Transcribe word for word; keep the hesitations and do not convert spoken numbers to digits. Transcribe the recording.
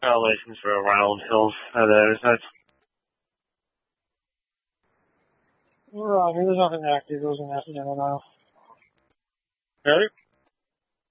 Got a license for a Round Hills. Uh, there's that's. Roger, there's nothing active. There's an accident now. Really?